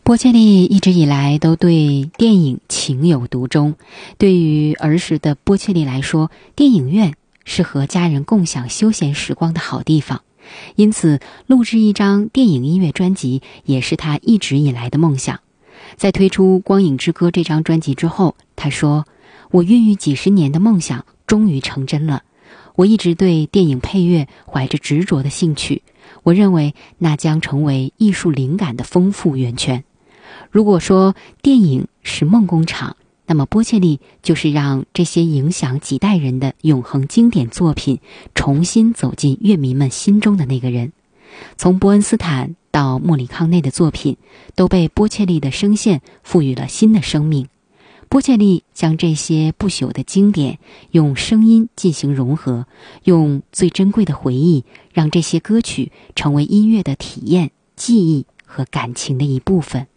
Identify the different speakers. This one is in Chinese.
Speaker 1: 波切利一直以来都对电影情有独钟。对于儿时的波切利来说，电影院是和家人共享休闲时光的好地方，因此录制一张电影音乐专辑也是他一直以来的梦想。在推出《光影之歌》这张专辑之后，他说：“我孕育几十年的梦想终于成真了。我一直对电影配乐怀着执着的兴趣，我认为那将成为艺术灵感的丰富源泉。如果说电影是梦工厂，那么波切利就是让这些影响几代人的永恒经典作品重新走进乐迷们心中的那个人。从伯恩斯坦到莫里康内的作品都被波切利的声线赋予了新的生命。波切利将这些不朽的经典用声音进行融合，用最珍贵的回忆让这些歌曲成为音乐的体验、记忆和感情的一部分。